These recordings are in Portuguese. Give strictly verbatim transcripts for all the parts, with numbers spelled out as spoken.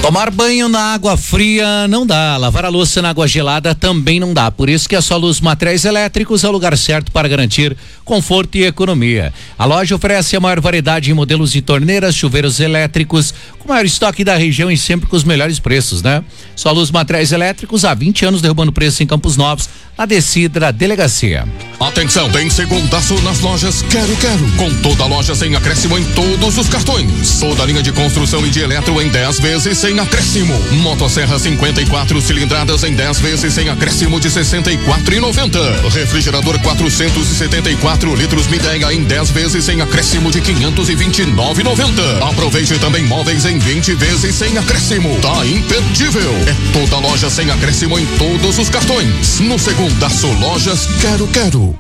Tomar banho na água fria não dá, lavar a louça na água gelada também não dá. Por isso que a Soluz Materiais Elétricos é o lugar certo para garantir conforto e economia. A loja oferece a maior variedade em modelos de torneiras, chuveiros elétricos, com o maior estoque da região e sempre com os melhores preços, né? Soluz Materiais Elétricos, há vinte anos derrubando preço em Campos Novos, na descida da delegacia. Atenção, tem segundaço nas lojas Quero Quero. Com toda a loja sem acréscimo em todos os cartões. Toda a linha de construção e de eletro em dez vezes sem acréscimo. Motosserra cinquenta e quatro cilindradas em dez vezes sem acréscimo de sessenta e quatro reais e noventa centavos. Refrigerador quatrocentos e setenta e quatro litros Midea em dez vezes sem acréscimo de quinhentos e vinte e nove reais e noventa centavos. Aproveite também móveis em vinte vezes sem acréscimo. Tá imperdível. É toda loja sem acréscimo em todos os cartões. No segundaço Lojas Quero Quero.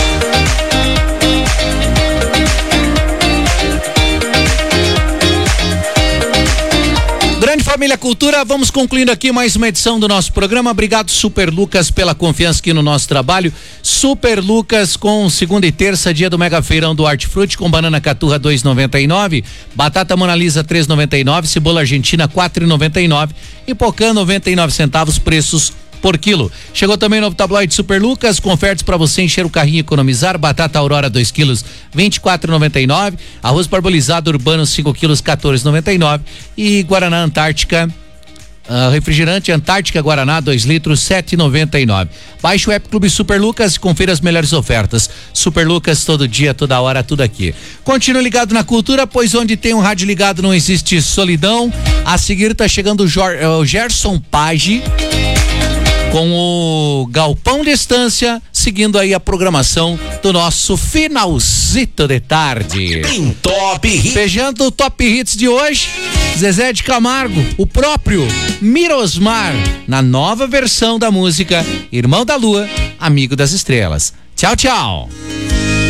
Grande família Cultura, vamos concluindo aqui mais uma edição do nosso programa. Obrigado, Super Lucas, pela confiança aqui no nosso trabalho. Super Lucas com segunda e terça, dia do Mega Feirão do Hortifruti, com banana caturra dois e noventa e nove, batata Mona Lisa três e noventa e nove, cebola argentina quatro e noventa e nove e pocã noventa e nove centavos, preços por quilo. Chegou também o novo tabloide Super Lucas, com ofertas para você encher o carrinho e economizar. Batata Aurora dois quilos, vinte e quatro e noventa e nove, arroz parbolizado urbano cinco quilos, quatorze e noventa e nove e Guaraná Antártica, uh, refrigerante Antártica Guaraná dois litros, sete e noventa e nove. Baixe o app Clube Super Lucas e confira as melhores ofertas. Super Lucas, todo dia, toda hora, tudo aqui. Continue ligado na Cultura, pois onde tem um rádio ligado não existe solidão. A seguir tá chegando o, Jor, uh, o Gerson Page com o Galpão de Estância, seguindo aí a programação do nosso finalzito de tarde. Em Top Hits. Fechando o Top Hits de hoje, Zezé de Camargo, o próprio Mirosmar, na nova versão da música Irmão da Lua, Amigo das Estrelas. Tchau, tchau.